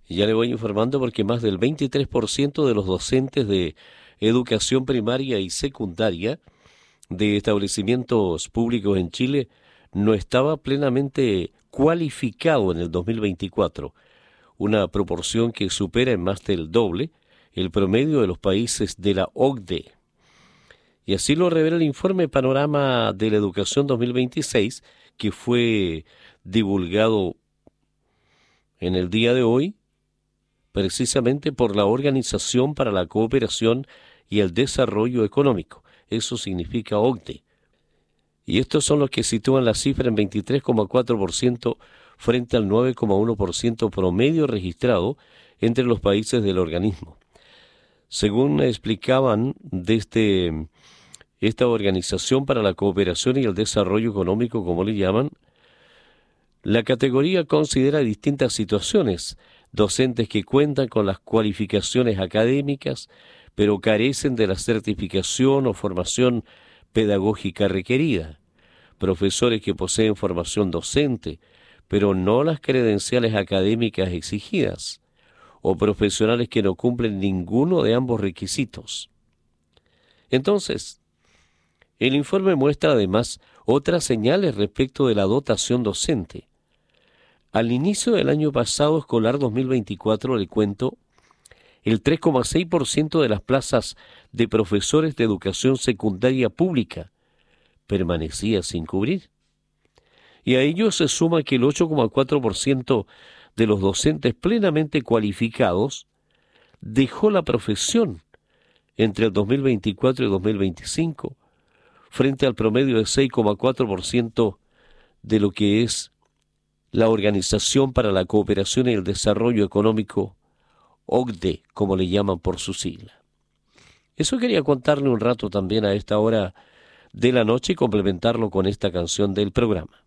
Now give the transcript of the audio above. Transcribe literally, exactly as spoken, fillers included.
Ya le voy informando porque más del veintitrés por ciento de los docentes de educación primaria y secundaria de establecimientos públicos en Chile no estaba plenamente cualificado en el dos mil veinticuatro, una proporción que supera en más del doble el promedio de los países de la O C D E. Y así lo revela el informe Panorama de la Educación dos mil veintiséis, que fue divulgado en el día de hoy, precisamente por la Organización para la Cooperación y el Desarrollo Económico. Eso significa O C D E. Y estos son los que sitúan la cifra en veintitrés coma cuatro por ciento frente al nueve coma uno por ciento promedio registrado entre los países del organismo. Según explicaban desde esta Organización para la Cooperación y el Desarrollo Económico, como le llaman, la categoría considera distintas situaciones: docentes que cuentan con las cualificaciones académicas, pero carecen de la certificación o formación pedagógica requerida; profesores que poseen formación docente, pero no las credenciales académicas exigidas; o profesionales que no cumplen ninguno de ambos requisitos. Entonces, el informe muestra además otras señales respecto de la dotación docente. Al inicio del año pasado escolar dos mil veinticuatro, le cuento, el tres coma seis por ciento de las plazas de profesores de educación secundaria pública permanecía sin cubrir. Y a ello se suma que el ocho coma cuatro por ciento de los docentes plenamente cualificados dejó la profesión entre el dos mil veinticuatro y dos mil veinticinco, frente al promedio de seis coma cuatro por ciento de lo que es la Organización para la Cooperación y el Desarrollo Económico, O C D E, como le llaman por su sigla. Eso quería contarle un rato también a esta hora de la noche y complementarlo con esta canción del programa.